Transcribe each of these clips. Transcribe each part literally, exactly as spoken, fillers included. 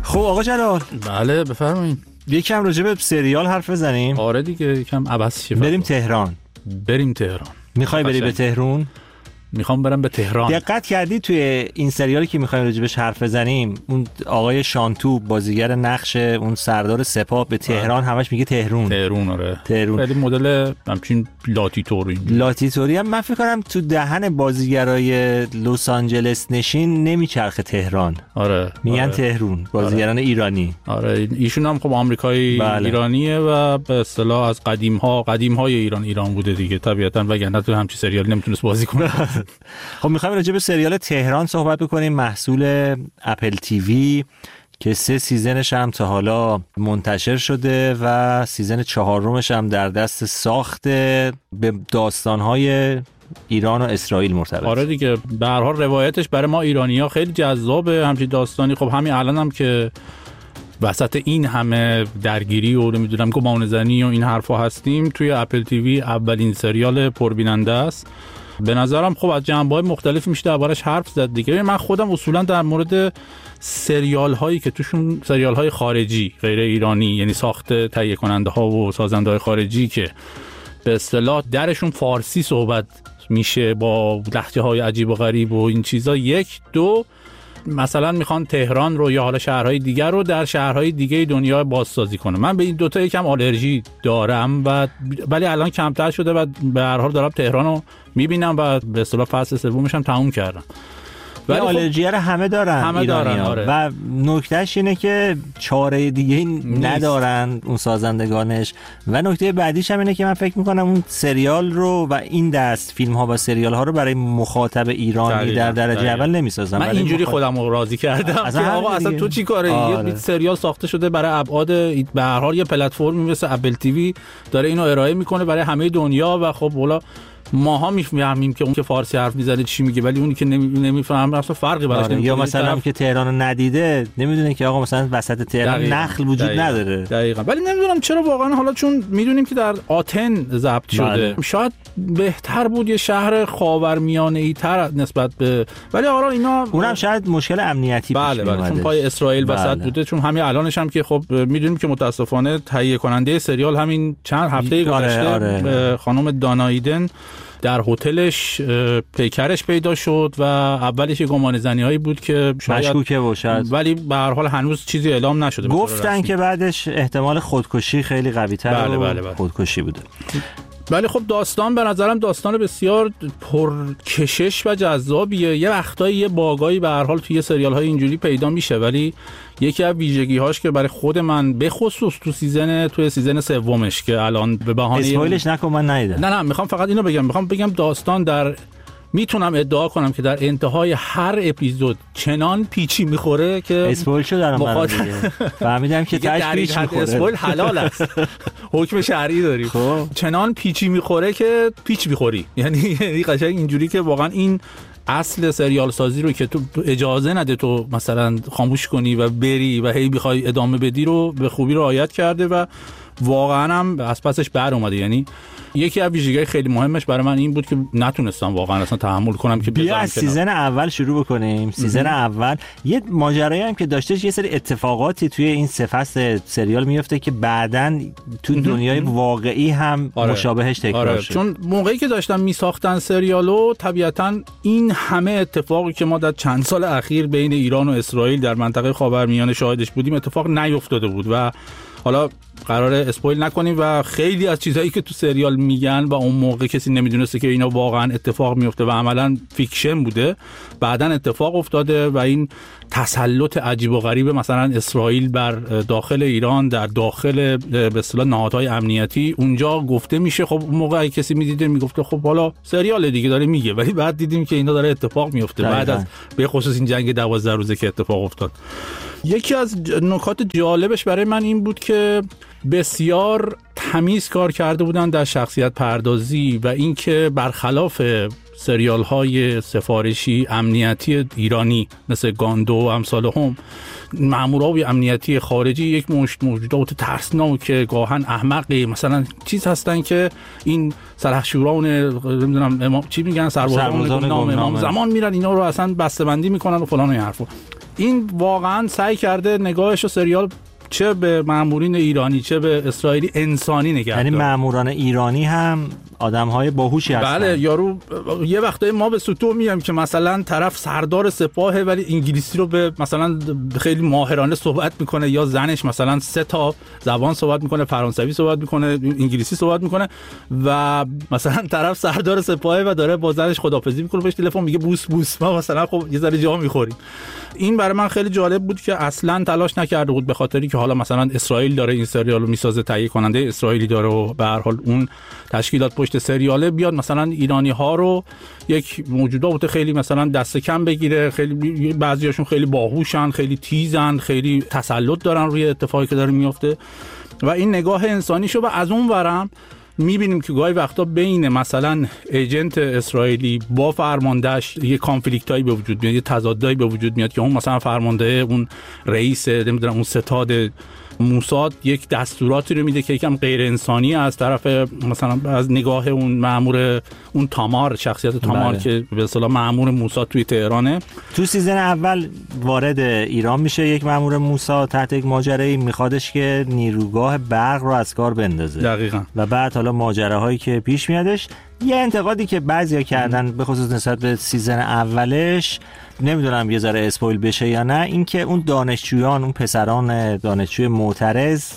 خب آقا جلال، بله بفرمایید. یکم راجع به سریال حرف بزنیم. آره دیگه، یکم عبث شه. بریم تهران. بریم تهران. میخوای بری به تهران؟ میخوام برم به تهران. دقت کردی توی این سریالی که میخوایم راجبش حرف بزنیم، اون آقای شانتو بازیگر نقش اون سردار سپاه به تهران همش میگه تهرون. تهرون آره. تهرون. خیلی مدل همچین لاتیتوری. لاتیتوری هم من فکر کنم تو دهن بازیگرای لس آنجلس نشین نمیچرخه تهران. آره. میگن آره. تهرون بازیگران آره. ایرانی. آره ایشون هم خب آمریکایی بله. ایرانیه و به اصطلاح از قدیم ها قدیم های ایران ایران بوده دیگه طبیعتاً، وگرنه تو همچین سریالی نمیتونست بازی کنه. خب میخوایم راجع به سریال تهران صحبت بکنیم، محصول اپل تیوی که سه سیزنش هم تا حالا منتشر شده و سیزن چهارمش هم در دست ساخته، به داستانهای ایران و اسرائیل مرتبط. آره دیگه، به هر حال روایتش برای ما ایرانی‌ها خیلی جذابه همچین داستانی. خب همین الان هم که وسط این همه درگیری و نمیدونم گمانه‌زنی و این حرفا هستیم، توی اپل تیوی اولین سریال پربیننده است. به نظرم خب از جنبه‌های مختلفی میشه دربارش حرف زد دیگه. من خودم اصولا در مورد سریال هایی که توشون سریال های خارجی غیر ایرانی، یعنی ساخته تهیه کننده ها و سازنده های خارجی که به اصطلاح درشون فارسی صحبت میشه با لهجه های عجیب و غریب و این چیزا، یک دو مثلا میخوان تهران رو یا حالا شهرهای دیگر رو در شهرهای دیگه دنیا بازسازی کنه. من به این دوتا یکم آلرژی دارم و ولی الان کمتر شده و به هر حال دارم تهران رو میبینم و به اصطلاح فصل سومش هم تموم کردم. ولی آلرژی رو همه دارن، همه دارن آره. و نکتهش اینه که چاره دیگه ندارن اون سازندگانش. و نکته بعدیش هم اینه که من فکر میکنم اون سریال رو و این دست فیلم ها و سریال ها رو برای مخاطب ایرانی در درجه دقیقا. اول نمیسازن. من اینجوری مخاطب... خودم رو راضی کردم که آقا اصلا تو چی کاره؟ آره. یه سریال ساخته شده برای ابعاد، به هر حال یه پلتفرمی مثل اپل تیوی داره اینو ارائه میکنه برای همه دنیا و خب والا ماها میفهمیم که اون که فارسی حرف میزنه چی میگه، ولی اونی که نمیفهمه اصلا فرقی براش نمیکنه. یا مثلا هم که تهران رو ندیده نمیدونه که آقا مثلا وسط تهران نخل وجود دقیقا. نداره. دقیقاً. ولی نمیدونم چرا واقعا، حالا چون میدونیم که در آتن ضبط شده بله. شاید بهتر بود یه شهر خاورمیانه‌ای تر نسبت به، ولی آره اینا اونم شاید مشکل امنیتی پیش بله بله چون پای اسرائیل بله. وسط بوده. چون همین الانش هم که خب میدونیم که متاسفانه تهیه کننده سریال همین چند هفته گذشته آره آره. خانم دانایدن در هتلش پیکرش پیدا شد و اولش گمانه‌زنی هایی بود که مشکوکه باشد، ولی به هر حال هنوز چیزی اعلام نشده. گفتن که بعدش احتمال خودکشی خیلی قوی‌تر بله بله بله. خودکشی بوده. ولی خب داستان به نظرم داستان بسیار پرکشش و جذابیه. یه وقتایی یه باگایی به هر حال توی سریال های اینجوری پیدا میشه، ولی یکی از ویژگی هاش که برای خود من به خصوص تو سیزن توی سیزن سومش که الان به بهانه اسپویلش نکن من ندیدم. نه نه میخوام فقط اینو بگم، میخوام بگم داستان در میتونم ادعا کنم که در انتهای هر اپیزود چنان پیچی میخوره که اسپویل شد در من دیگه فهمیدم که تاش پیچ میخوره. اسپویل حلال است، حکم شرعی داریم. خب چنان پیچی میخوره که پیچ میخوری، یعنی قشنگ اینجوری که واقعا این اصل سریال سازی رو که تو اجازه نده تو مثلا خاموش کنی و بری و هی بخوای ادامه بدی رو به خوبی رعایت کرده و واقعا هم از پسش بر اومده. یعنی یکی از ویژگی‌های خیلی مهمش برای من این بود که نتونستم واقعا اصلا تحمل کنم که بیا از سیزن اول شروع بکنیم. سیزن اول یه ماجرایی هم که داشتش، یه سری اتفاقاتی توی این سه فصل سریال میفته که بعداً تو دنیای واقعی هم آره. مشابهش تکرار آره. شد. چون موقعی که داشتن میساختن سریالو طبیعتاً این همه اتفاقی که ما در چند سال اخیر بین ایران و اسرائیل در منطقه خاورمیانه شاهدش بودیم اتفاق نیفتاده بود و حالا قراره اسپویل نکنیم و خیلی از چیزایی که تو سریال میگن و اون موقع کسی نمیدونسته که اینا واقعا اتفاق میفته و عملاً فیکشن بوده، بعداً اتفاق افتاده و این تسلط عجیب و غریب مثلا اسرائیل بر داخل ایران در داخل به اصطلاح نهادهای امنیتی اونجا گفته میشه. خب اون موقع کسی میدیده میگفته خب حالا سریال دیگه داره میگه، ولی بعد دیدیم که اینا داره اتفاق میفته بعد از به خصوص این جنگ دوازده روزه که اتفاق افتاد. یکی از نکات جالبش برای من این بود که بسیار تمیز کار کرده بودن در شخصیت پردازی و اینکه برخلاف سریال های سفارشی امنیتی ایرانی مثل گاندو و امثال هم، مامورای امنیتی خارجی یک مشت موجودات ترسناک گاهن احمقی مثلا چیز هستن که این سلحشوران نمیدونم امام چی میگن سربازان گمنام امام زمان میرن اینا رو اصلا بسته‌بندی میکنن و فلان و این حرفا. این واقعا سعی کرده نگاهش و سریال چه به مامورین ایرانی چه به اسرائیلی انسانی نگه داره. یعنی ماموران ایرانی هم آدم‌های باهوشی هستن. بله یارو یه وقتایی ما به سوتو میام که مثلا طرف سردار سپاهه ولی انگلیسی رو به مثلا خیلی ماهرانه صحبت میکنه، یا زنش مثلا سه تا زبان صحبت میکنه، فرانسوی صحبت میکنه، انگلیسی صحبت میکنه، و مثلا طرف سردار سپاهه و داره با زنش خداحافظی میکنه، بهش تلفن میگه بوس بوس، ما مثلا خب یه ذره جا میخوریم. این برای من خیلی جالب بود که اصلا تلاش نکرده بود به خاطری که حالا مثلا اسرائیل داره این سریال رو میسازه، تهیه کننده اسرائیلی داره و به هر حال اون تشکیلات پشت سریاله، بیاد مثلا ایرانی ها رو یک موجودات خیلی مثلا دست کم بگیره. خیلی بعضیاشون خیلی باهوشن، خیلی تیزن، خیلی تسلط دارن روی اتفاقی که داره میفته و این نگاه انسانیشو. و از اون ورم میبینیم که گاهی وقتا بین مثلا ایجنت اسرائیلی با فرماندهش یه کانفلیکتایی به وجود میاد، یه تضادایی به وجود میاد که اون مثلا فرمانده اون رئیس نمیدونم اون ستاد موساد یک دستوراتی رو میده که یکم غیر انسانی از طرف مثلا از نگاه اون مأمور اون تامار، شخصیت تامار بله. که به اصطلاح مأمور موساد توی تهرانه. تو سیزن اول وارد ایران میشه یک مأمور موساد تحت یک ماجرایی، میخوادش که نیروگاه برق رو از کار بندازه. دقیقاً. و بعد حالا ماجراهایی که پیش میادش. یه انتقادی که بعضیا کردن به خصوص نسبت به سیزن اولش، نمیدونم یه ذره اسپویل بشه یا نه، این که اون دانشجویان، اون پسران دانشجوی معترض،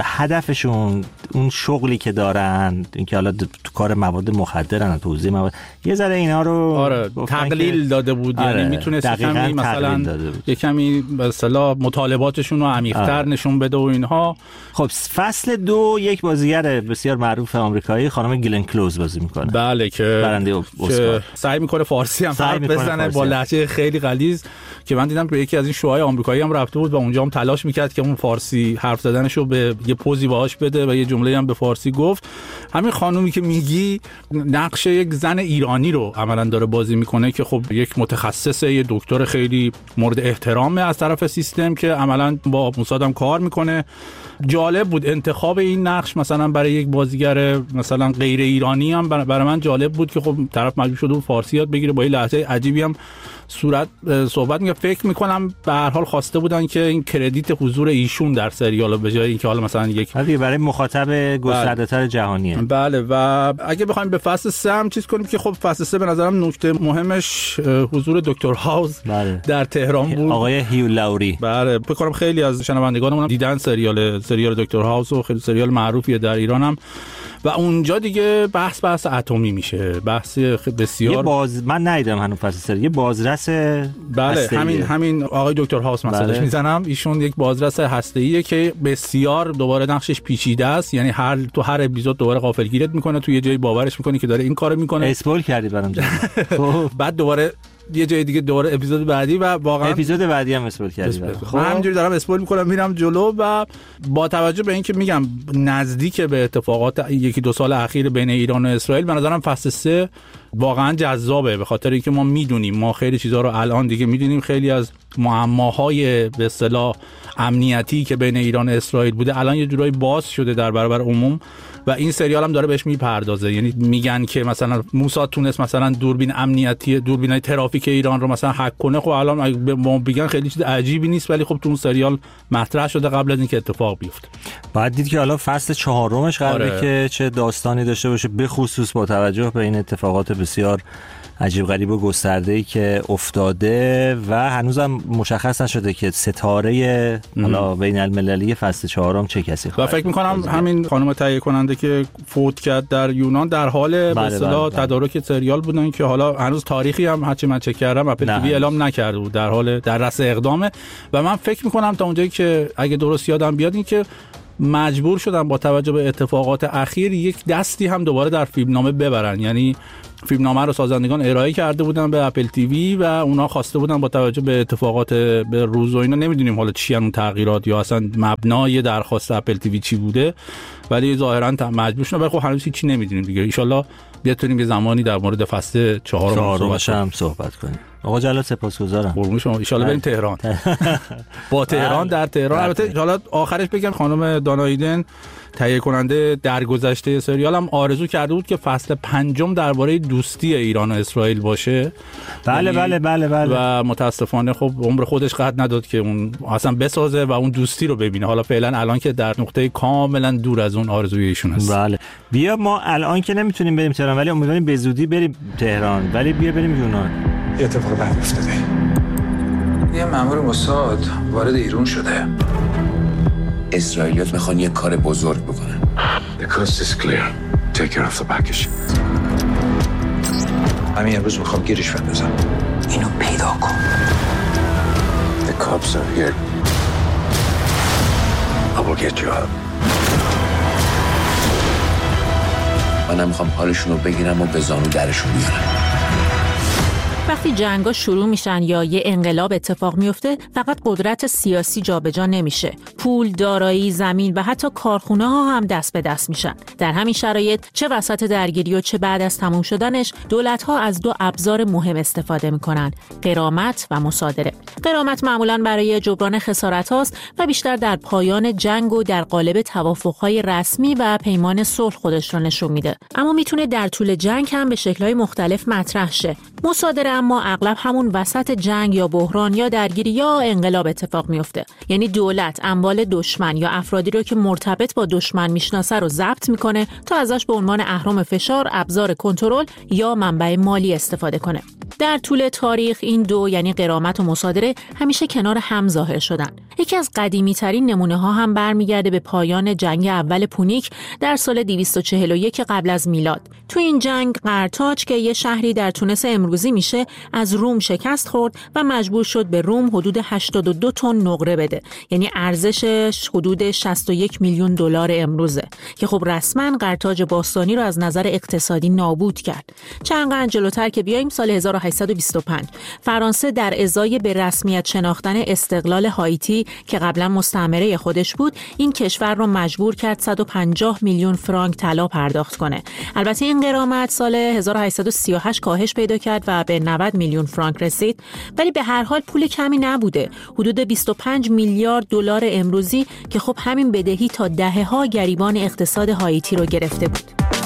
هدفشون اون شغلی که دارن، اینکه حالا تو کار مواد مخدرن، توزیع مواد، یه ذره اینا رو آره تقلیل داده بود. آره یعنی میتونه کمی مثلا یه کمی به اصطلاح مطالباتشون رو عمیق‌تر آره. نشون بده و اینها. خب فصل دو یک بازیگر بسیار معروف آمریکایی خانم گلن کلوز بازی میکنه. بله که برنده اسکار، سعی میکنه فارسی هم حرف بزنه با لهجه خیلی غلیظ، که من دیدم که یکی از این شوهای آمریکایی هم رفته بود و اونجا هم تلاش میکرد که اون فارسی حرف زدنشو به یه پوزی باهاش بده و یه جمله هم به فارسی گفت. همین خانومی که میگی نقش یک زن ایرانی رو عملاً داره بازی میکنه که خب یک متخصصه، یه دکتر خیلی مورد احترامه از طرف سیستم که عملاً با موساد هم کار میکنه. جالب بود انتخاب این نقش مثلا برای یک بازیگر مثلا غیر ایرانی هم برای من جالب بود که خب طرف مجبور شده بود فارسی یاد بگیره، با این لهجه عجیبی هم صورت صحبت میگه. فکر میکنم به هر حال خواسته بودن که این کردیت حضور ایشون در سریال به جای اینکه حالا مثلا یک برای مخاطب گسترده‌تر جهانیه. بله. و اگه بخوایم به فصل سه هم چیز کنیم که خب فصل سه به نظرم نکته مهمش حضور دکتر هاوس بله. در تهران بود، آقای هیو لاوری. بله فکر کنم خیلی از شنوندگانمون دیدن سریال سریال دکتر هاوس و خیلی سریال معروفیه در ایران هم، و اونجا دیگه بحث بحث اتمی میشه، بحث بسیار یه باز من ندیدم هنوز فصل سه، یه بازرس بله همین همین آقای دکتر هاوس مثلاش بله. میزنم ایشون یک بازرس هسته‌ایه که بسیار دوباره نقشش پیچیده است، یعنی هر تو هر اپیزود دوباره غافلگیرت میکنه، تو یه جایی باورش میکنی که داره این کارو میکنه. اسپویل کردی برام. بعد دوباره یه جای دیگه دوباره اپیزود بعدی و واقعا اپیزود بعدی هم اسپویل کردی. خب من همینجوری دارم اسپویل میکنم میرم جلو، و با توجه به اینکه میگم نزدیک به اتفاقات یکی دو سال اخیر بین ایران و اسرائیل، به نظرم فصل سه واقعا جذابه، به خاطر اینکه ما میدونیم، ما خیلی چیزا رو الان دیگه میدونیم، خیلی از معماهای به اصطلاح امنیتی که بین ایران و اسرائیل بوده الان یه جورایی باز شده در برابر عموم، و این سریال هم داره بهش میپردازه. یعنی میگن که مثلا موساد تونست مثلا دوربین امنیتی، دوربینای ترافیک ایران رو مثلا هک کنه. خب الان بگن خیلی چیز عجیبی نیست، ولی خب تو اون سریال مطرح شده قبل از اینکه اتفاق بیفته. بعد دید که حالا فصل چهارمش قراره آره. که چه داستانی داشته باشه، به خصوص با توجه به این اتفاقات بسیار عجیب غریب و گسترده‌ای که افتاده و هنوزم مشخص نشده که ستاره حالا بین المللی فصل چهارم چه کسی خواهد. و فکر می‌کنم همین خانم تهیه کننده که فوت کرد در یونان در حال به اصطلاح تدارک سریال بودن که حالا هنوز تاریخی هم هرچی من چک کردم اپل تیوی اعلام نکرده بود، در حال در رأس اقدامه. و من فکر می‌کنم تا اونجایی که اگه درست یادم بیاد این که مجبور شدن با توجه به اتفاقات اخیر یک دستی هم دوباره در فیلمنامه ببرن. یعنی فیلمنامه رو سازندگان ارائه کرده بودن به اپل تیوی و اونا خواسته بودن با توجه به اتفاقات به روز و اینا، نمیدونیم حالا چی اون تغییرات یا اصلا مبنای درخواست اپل تیوی چی بوده، ولی ظاهرا مجبور شدن. ولی خب هنوز هیچی نمیدونیم دیگه. ان شاءالله بتونیم یه زمانی در مورد فصل چهارم هم صحبت کنیم. آقا جلال سپاسگزارم. قربون شما. ان شاءالله بریم تهران. با تهران در تهران. البته حالا آخرش بگم خانم دانا ایدن تهیه کننده در گذشته سریال هم آرزو کرده بود که فصل پنجم درباره دوستی ایران و اسرائیل باشه. بله بله بله بله. و متاسفانه خب عمر خودش قد نداد که اون اصلا بسازه و اون دوستی رو ببینه. حالا فعلا الان که در نقطه کاملا دور از اون آرزوی ایشون است. بله. بیا ما الان که نمیتونیم بریم تهران ولی امیدواریم به زودی بریم تهران، ولی بیا بریم یونان. یه اتفاق بعد افتاده. یه مأمور موساد وارد ایران شده. اسرائیلیات میخوان یه کار بزرگ بکنن. The coast is clear. Take care of the package. همین امروز میخوام گیرش بندازم. اینو پیدا کن. The cops are here. I will get you out. من میخوام حالشون رو بگیرم و به زانو درشون بیارم. وقتی جنگا شروع میشن یا یه انقلاب اتفاق میفته، فقط قدرت سیاسی جابجا نمیشه. پول، دارایی، زمین و حتی کارخونه ها هم دست به دست میشن. در همین شرایط چه وسط درگیری و چه بعد از تموم شدنش، دولت ها از دو ابزار مهم استفاده میکنن: غرامت و مصادره. غرامت معمولاً برای جبران خسارت هاست و بیشتر در پایان جنگ و در قالب توافق های رسمی و پیمان صلح خودش رو نشون میده. اما میتونه در طول جنگ هم به شکل‌های مختلف مطرح شه. مصادره اما اغلب همون وسط جنگ یا بحران یا درگیری یا انقلاب اتفاق میفته. یعنی دولت اموال دشمن یا افرادی رو که مرتبط با دشمن میشناسه رو ضبط میکنه تا ازش به عنوان اهرم فشار، ابزار کنترل یا منبع مالی استفاده کنه. در طول تاریخ این دو یعنی غرامت و مصادره همیشه کنار هم ظاهر شدن. یکی از قدیمی ترین نمونه ها هم برمیگرده به پایان جنگ اول پونیک در سال دویست و چهل و یک قبل از میلاد. تو این جنگ قرتاج که یه شهری در تونس امروزی میشه از روم شکست خورد و مجبور شد به روم حدود هشتاد و دو تن نقره بده، یعنی ارزشش حدود شصت و یک میلیون دلار امروزه که خب رسما قرتاج باستانی رو از نظر اقتصادی نابود کرد. چند قرن جلوتر که بیایم سال هزار و هشتصد و بیست و پنج فرانسه در ازای به رسمیت شناختن استقلال هایتی که قبلا مستعمره خودش بود، این کشور رو مجبور کرد صد و پنجاه میلیون فرانک طلا پرداخت کنه. البته این غرامت سال هزار و هشتصد و سی و هشت کاهش پیدا کرد و به نود میلیون فرانک رسید، ولی به هر حال پول کمی نبوده. حدود بیست و پنج میلیارد دلار امروزی که خب همین بدهی تا دهه‌ها گریبان اقتصاد هایتی رو گرفته بود.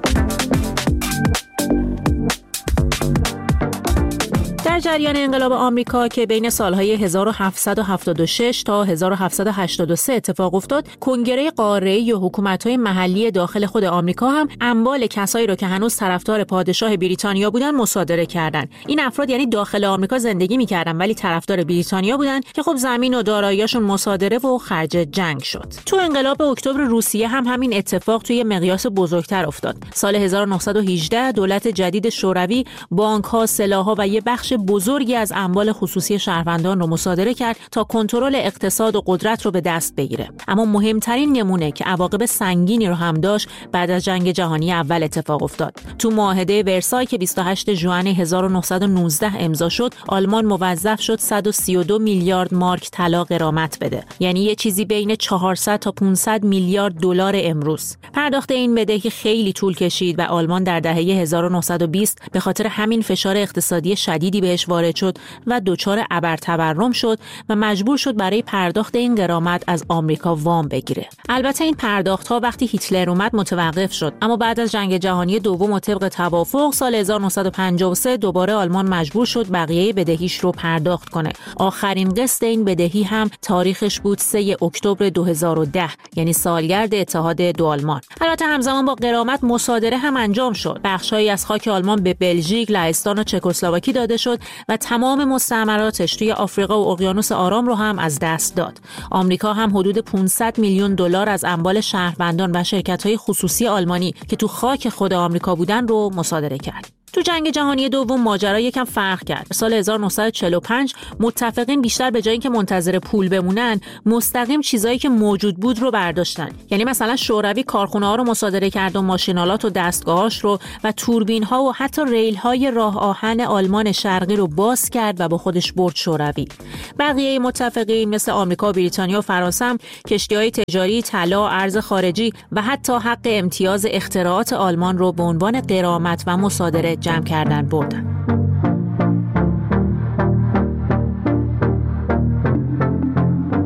در جریان انقلاب آمریکا که بین سالهای هزار و هفتصد و هفتاد و شش تا هزار و هفتصد و هشتاد و سه اتفاق افتاد، کنگره قاره‌ای و حکومت‌های محلی داخل خود آمریکا هم اموال کسایی رو که هنوز طرفدار پادشاه بریتانیا بودن مصادره کردن. این افراد یعنی داخل آمریکا زندگی می‌کردن ولی طرفدار بریتانیا بودن که خب زمین و دارایی‌هاشون مصادره و خرج جنگ شد. تو انقلاب اکتبر روسیه هم همین اتفاق توی مقیاس بزرگتر افتاد. سال هزار و نهصد و هجده دولت جدید شوروی بانک‌ها، سلاح‌ها و یه بخش بزرگی از اموال خصوصی شهروندان رو مصادره کرد تا کنترل اقتصاد و قدرت رو به دست بگیره. اما مهمترین نمونه که عواقب سنگینی رو هم داشت بعد از جنگ جهانی اول اتفاق افتاد. تو معاهده ورسای که بیست و هشتم ژوئن هزار و نهصد و نوزده امضا شد، آلمان موظف شد صد و سی و دو میلیارد مارک طلا غرامت بده، یعنی یه چیزی بین چهارصد تا پانصد میلیارد دلار امروز. پرداخت این بدهی خیلی طول کشید و آلمان در دهه هزار و نهصد و بیست به خاطر همین فشار اقتصادی شدیدی بهش وارد شد و دچار ابرتورم شد و مجبور شد برای پرداخت این غرامت از آمریکا وام بگیره. البته این پرداخت‌ها وقتی هیتلر اومد متوقف شد، اما بعد از جنگ جهانی دوم و طبق توافق سال هزار و نهصد و پنجاه و سه دوباره آلمان مجبور شد بقیه بدهیش رو پرداخت کنه. آخرین قسط این بدهی هم تاریخش بود سوم اکتبر دو هزار و ده، یعنی سالگرد اتحاد دو آلمان. البته همزمان با غرامت مصادره هم انجام شد. بخشایی از خاک آلمان به بلژیک، لهستان و چکسلواکی داده شد و تمام مستعمراتش توی آفریقا و اقیانوس آرام رو هم از دست داد. آمریکا هم حدود پانصد میلیون دلار از اموال شهروندان و شرکت‌های خصوصی آلمانی که تو خاک خود آمریکا بودن رو مصادره کرد. تو جنگ جهانی دوم ماجرا یکم فرق کرد. سال هزار و نهصد و چهل و پنج متفقین بیشتر به جای اینکه منتظر پول بمونن، مستقیم چیزایی که موجود بود رو برداشتن. یعنی مثلا شوروی کارخونه‌ها رو مصادره کرد و ماشین‌آلات و دستگاهاش رو و توربین‌ها و حتی ریل‌های راه آهن آلمان شرقی رو باز کرد و با خودش برد شوروی. بقیه متفقین مثل آمریکا، بریتانیا و فرانسه هم کشتی‌های تجاری، طلا، ارز خارجی و حتی حق امتیاز اختراعات آلمان رو به عنوان غرامت و مصادره جمع کردن بردن. و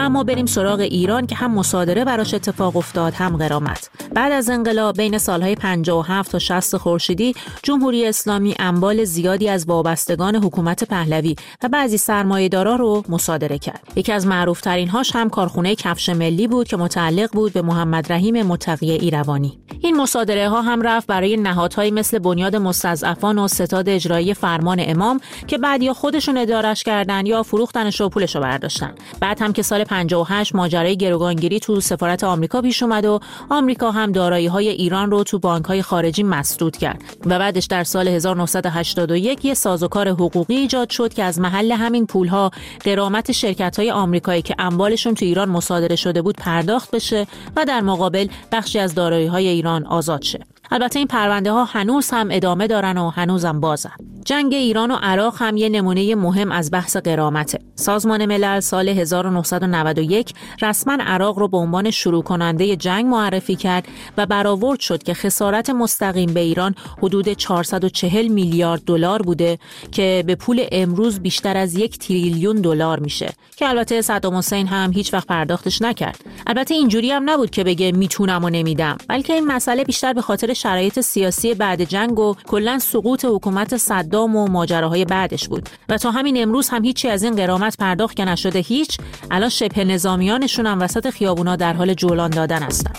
اما بریم سراغ ایران که هم مصادره براش اتفاق افتاد هم غرامت. بعد از انقلاب بین سالهای پنجاه و هفت تا شصت خورشیدی جمهوری اسلامی اموال زیادی از وابستگان حکومت پهلوی و بعضی سرمایه‌دارا رو مصادره کرد. یکی از معروف‌ترین هاش هم کارخونه کفش ملی بود که متعلق بود به محمد رحیم متقی ایروانی. این مصادره ها هم رفت برای نهادهایی مثل بنیاد مستضعفان و ستاد اجرایی فرمان امام که بعد یا خودشون ادارش کردن یا فروختنش و پولش رو برداشتن. بعد هم که سال پنجاه و هشت ماجرای گروگانگیری تو سفارت آمریکا پیش اومد و آمریکا هم دارایی‌های ایران رو تو بانک‌های خارجی مسدود کرد و بعدش در سال هزار و نهصد و هشتاد و یک یه سازوکار حقوقی ایجاد شد که از محل همین پول‌ها غرامت شرکت‌های آمریکایی که اموالشون تو ایران مصادره شده بود پرداخت بشه و در مقابل بخشی از دارایی‌های ایران آزاد شه. البته این پرونده ها هنوز هم ادامه دارن و هنوزم بازن. جنگ ایران و عراق هم یه نمونه مهم از بحث غرامته. سازمان ملل سال هزار و نهصد و نود و یک رسما عراق رو به عنوان شروع کننده جنگ معرفی کرد و برآورد شد که خسارت مستقیم به ایران حدود چهارصد و چهل میلیارد دلار بوده که به پول امروز بیشتر از یک تریلیون دلار میشه که البته صدام حسین هم هیچ وقت پرداختش نکرد. البته اینجوری هم نبود که بگه میتونم و نمیدم، بلکه این مسئله بیشتر به خاطر شرایط سیاسی بعد جنگ و کلاً سقوط حکومت صدام و ماجراهای بعدش بود و تا همین امروز هم هیچی از این غرامت پرداخت که نشده. هیچ. الان شبه نظامیانشون هم وسط خیابونا در حال جولان دادن هستن.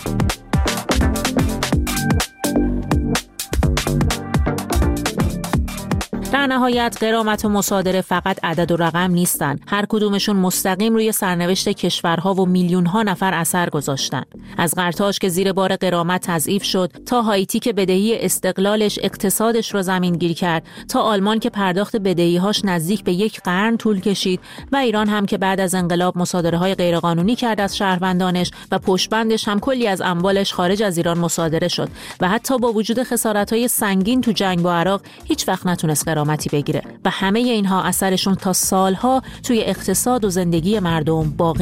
در نهایت غرامت و مصادره فقط عدد و رقم نیستن. هر کدومشون مستقیم روی سرنوشت کشورها و میلیون‌ها نفر اثر گذاشتن. از قرطاج که زیر بار غرامت تضعیف شد، تا هایتی که بدهی استقلالش اقتصادش رو زمینگیر کرد، تا آلمان که پرداخت بدهی‌هاش نزدیک به یک قرن طول کشید و ایران هم که بعد از انقلاب مصادره‌های غیرقانونی کرد از شهروندانش و پشتبندش هم کلی از اموالش خارج از ایران مصادره شد و حتی با وجود خسارت‌های سنگین تو جنگ با عراق هیچ وقت نتونست غرامتی بگیره و همه اینها اثرشون تا سالها توی اقتصاد و زندگی مردم باقی